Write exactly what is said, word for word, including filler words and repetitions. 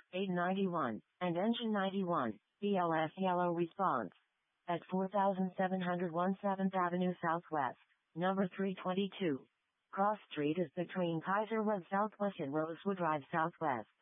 eight ninety-one, and engine ninety-one, B L S yellow response. At four thousand seven hundred one seventh Avenue Southwest, number three twenty-two. Cross Street is between Kaiser Road Southwest and Rosewood Drive Southwest.